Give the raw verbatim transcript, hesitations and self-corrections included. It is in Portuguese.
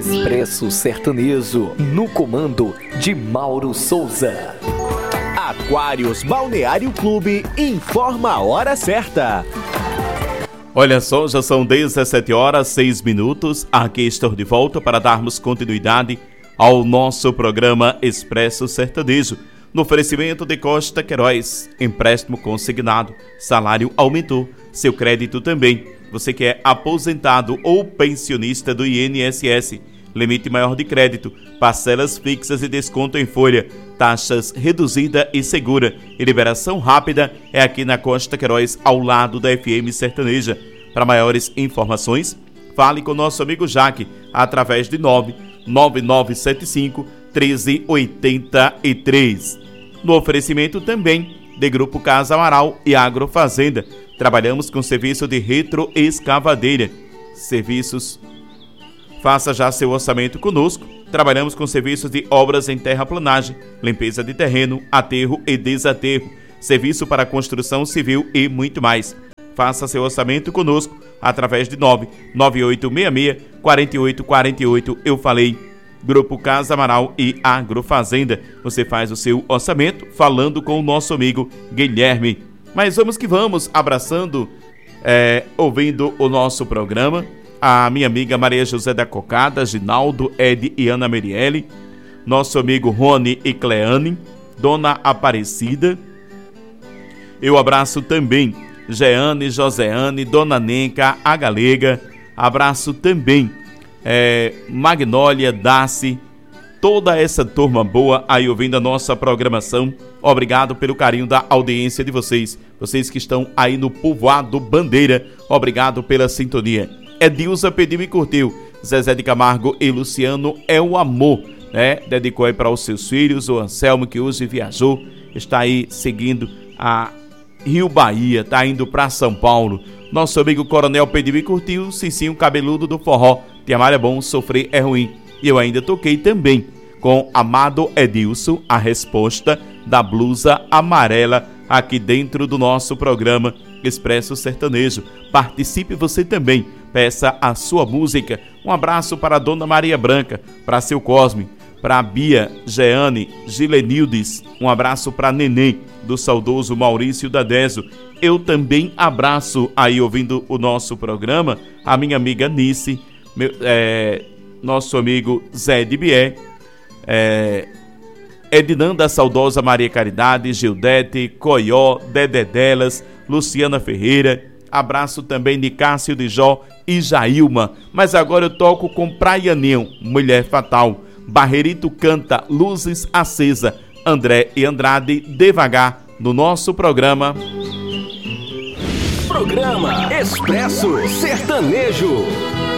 Expresso Sertanejo, no comando de Mauro Souza. Aquários Balneário Clube informa a hora certa. Olha só, já são dezessete horas, seis minutos. Aqui estou de volta para darmos continuidade ao nosso programa Expresso Sertanejo. No oferecimento de Costa Queiroz, empréstimo consignado, salário aumentou, seu crédito também. Você que é aposentado ou pensionista do I N S S, limite maior de crédito, parcelas fixas e desconto em folha, taxas reduzida e segura e liberação rápida é aqui na Costa Queiroz, ao lado da F M Sertaneja. Para maiores informações, fale com nosso amigo Jaque através de nove nove nove sete cinco um três oito três. No oferecimento também de Grupo Casa Amaral e Agrofazenda. Trabalhamos com serviço de retroescavadeira. Serviços. Faça já seu orçamento conosco. Trabalhamos com serviços de obras em terraplanagem, limpeza de terreno, aterro e desaterro, serviço para construção civil e muito mais. Faça seu orçamento conosco através de nove nove oito seis seis quatro oito quatro oito. Eu falei. Grupo Casa Amaral e Agrofazenda. Você faz o seu orçamento falando com o nosso amigo Guilherme. Mas vamos que vamos, abraçando, é, ouvindo o nosso programa, a minha amiga Maria José da Cocada, Ginaldo, Ed e Ana Merielle, nosso amigo Rony e Cleane, Dona Aparecida. Eu abraço também Jeane, Joseane, Dona Nenca, a Galega. Abraço também É, Magnólia, Daci, toda essa turma boa aí ouvindo a nossa programação. Obrigado pelo carinho da audiência de vocês, vocês que estão aí no povoado Bandeira, obrigado pela sintonia. Edilza pediu e curtiu, Zezé de Camargo e Luciano é o amor, né? Dedicou aí para os seus filhos, o Anselmo que hoje viajou, está aí seguindo a Rio Bahia, tá indo para São Paulo. Nosso amigo Coronel pediu e curtiu, Cicinho Cabeludo do Forró, te amar é bom, sofrer é ruim. E eu ainda toquei também com Amado Edilson, a resposta da blusa amarela, aqui dentro do nosso programa Expresso Sertanejo. Participe você também, peça a sua música. Um abraço para a Dona Maria Branca, para seu Cosme, para a Bia, Jeane, Gilenildes. Um abraço para Neném, do saudoso Maurício Dadeso. Eu também abraço aí ouvindo o nosso programa a minha amiga Nice, meu, é, nosso amigo Zé de Bié, é, Ednanda saudosa Maria Caridade, Gildete, Coió, Dedé Delas, Luciana Ferreira. Abraço também de Cássio de Jó e Jailma. Mas agora eu toco com Praianeu, Mulher Fatal. Barreirito canta Luzes Acesa. André e Andrade, Devagar, no nosso programa. Programa Expresso Sertanejo.